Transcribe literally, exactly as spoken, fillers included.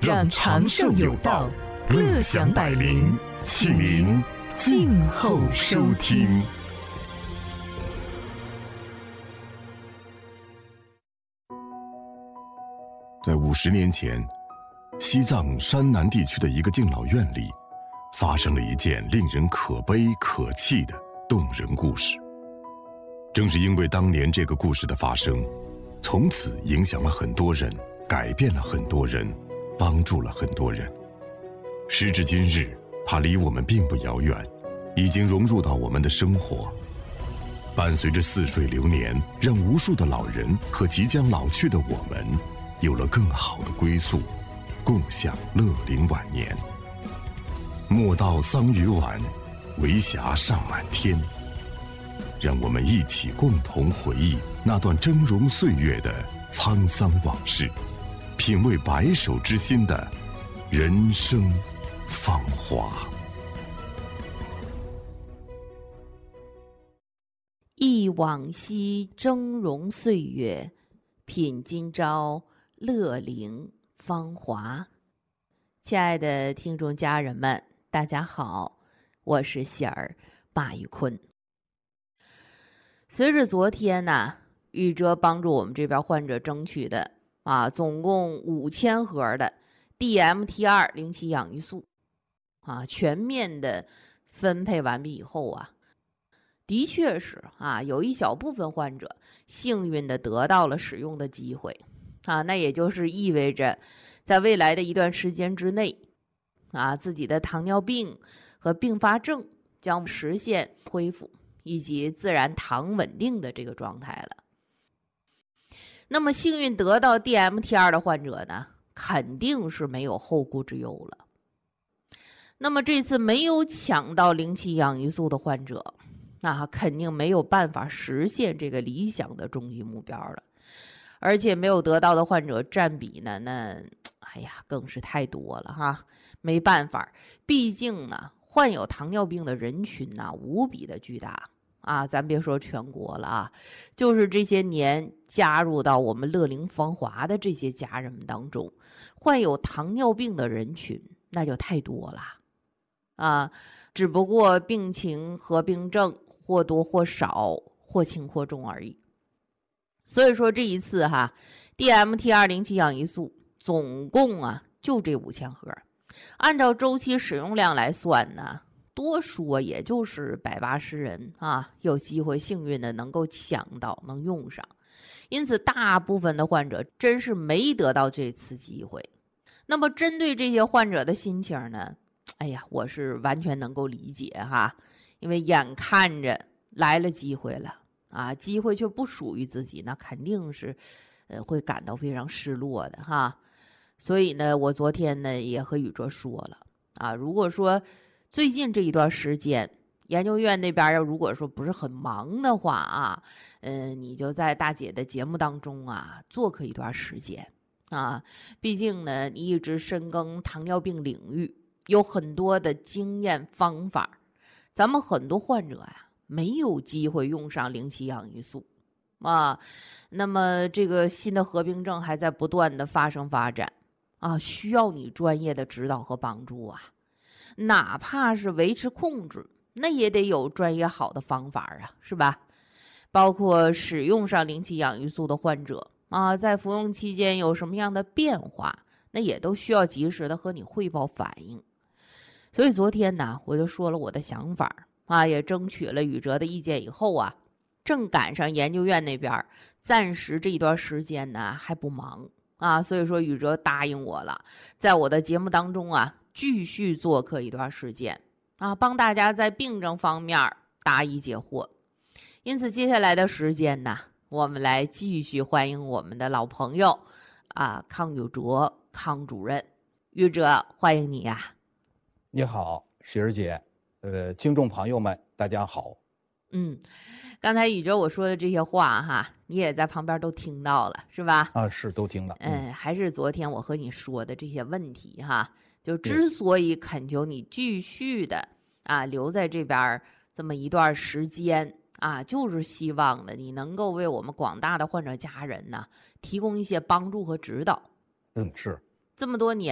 让长寿有道，乐享百龄，请您静候收听。 在五十年前，西藏山南地区的一个敬老院里，发生了一件令人可悲可泣的动人故事。正是因为当年这个故事的发生，从此影响了很多人，改变了很多人，帮助了很多人。时至今日，它离我们并不遥远，已经融入到我们的生活，伴随着似水流年，让无数的老人和即将老去的我们有了更好的归宿，共享乐龄晚年。莫道桑榆晚，为霞尚满天。让我们一起共同回忆那段峥嵘岁月的沧桑往事，品味白首之心的人生芳华。 忆往昔峥嵘岁月，品今朝乐龄芳华。亲爱的听众家人们，大家好，我是喜儿马玉坤。随着昨天呢、啊，宇哲帮助我们这边患者争取的啊，总共五千盒的 D M T 二 零七养育素啊，全面的分配完毕以后啊，的确是啊，有一小部分患者幸运的得到了使用的机会啊，那也就是意味着在未来的一段时间之内啊，自己的糖尿病和并发症将实现恢复以及自然糖稳定的这个状态了。那么幸运得到 D M T 二 的患者呢，肯定是没有后顾之忧了。那么这次没有抢到零七养育素的患者，那肯定没有办法实现这个理想的终极目标了。而且没有得到的患者占比呢，那哎呀，更是太多了哈。没办法，毕竟呢，患有糖尿病的人群呢，无比的巨大。啊，咱别说全国了啊，就是这些年加入到我们乐龄芳华的这些家人们当中，患有糖尿病的人群那就太多了啊。只不过病情合并症或多或少，或轻或重而已。所以说这一次哈 ，D M T 二 零七养育素总共啊就这五千盒，按照周期使用量来算呢。多说也就是百八十人啊，有机会幸运的能够抢到，能用上。因此，大部分的患者真是没得到这次机会。那么，针对这些患者的心情呢？哎呀，我是完全能够理解哈，因为眼看着来了机会了啊，机会却不属于自己，那肯定是，呃，会感到非常失落的哈。所以呢，我昨天呢也和宇哲说了啊，如果说最近这一段时间，研究院那边要如果说不是很忙的话啊，嗯、呃，你就在大姐的节目当中啊做客一段时间啊，毕竟呢，你一直深耕糖尿病领域，有很多的经验方法，咱们很多患者呀、啊、没有机会用上零七养育素啊，那么这个新的合并症还在不断的发生发展啊，需要你专业的指导和帮助啊。哪怕是维持控制，那也得有专业好的方法啊，是吧？包括使用上零七养育素的患者啊，在服用期间有什么样的变化，那也都需要及时的和你汇报反应。所以昨天呢，我就说了我的想法啊，也争取了宇哲的意见以后啊，正赶上研究院那边暂时这一段时间呢还不忙啊，所以说宇哲答应我了，在我的节目当中啊。继续做客一段时间啊，帮大家在病症方面答疑解惑。因此，接下来的时间呢，我们来继续欢迎我们的老朋友啊，康有卓康主任。宇哲，欢迎你呀、啊！ 你好，喜儿姐，呃，听众朋友们，大家好。 嗯，刚才宇哲我说的这些话哈，你也在旁边都听到了，是吧？ 啊，是都听了。 嗯，还是昨天我和你说的这些问题哈。就之所以恳求你继续的啊留在这边这么一段时间啊，就是希望呢你能够为我们广大的患者家人呢提供一些帮助和指导。 嗯，是这么多年